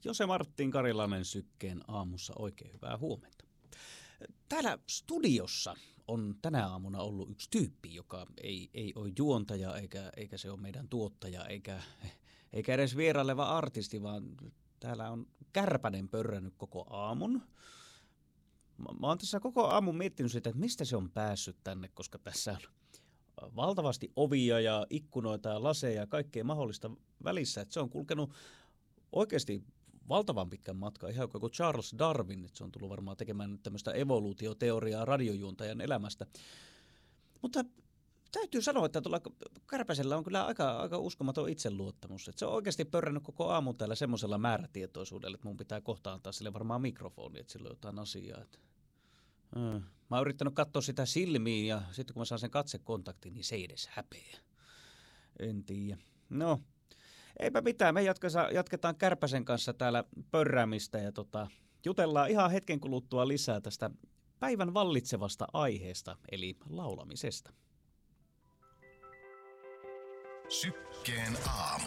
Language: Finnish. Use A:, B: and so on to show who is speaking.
A: Jose Martin Karilainen Sykkeen aamussa, oikein hyvää huomenta. Täällä studiossa on tänä aamuna ollut yksi tyyppi, joka ei ole juontaja eikä se ole meidän tuottaja eikä edes vieraileva artisti, vaan täällä on Kärpänen pörrännyt koko aamun. Mä oon tässä koko aamun miettinyt sitä, että mistä se on päässyt tänne, koska tässä on valtavasti ovia ja ikkunoita ja laseja ja kaikkea mahdollista välissä. Että se on kulkenut oikeasti valtavan pitkän matkan, ihan kuin Charles Darwin, että se on tullut varmaan tekemään nyt tämmöistä evoluutioteoriaa radiojuontajan elämästä. Mutta täytyy sanoa, että tuolla Kärpäsellä on kyllä aika uskomaton itseluottamus. Että se on oikeasti pörrännyt koko aamun täällä semmoisella määrätietoisuudella, että mun pitää kohta antaa sille varmaan mikrofoni, että sillä on jotain asiaa. Mä oon yrittänyt katsoa sitä silmiin ja sitten kun mä saan sen katsekontaktin, niin se ei edes häpeä. En tiedä. No, eipä mitään. Me jatketaan Kärpäsen kanssa täällä pörräämistä ja jutellaan ihan hetken kuluttua lisää tästä päivän vallitsevasta aiheesta, eli laulamisesta.
B: Sykkeen aamu.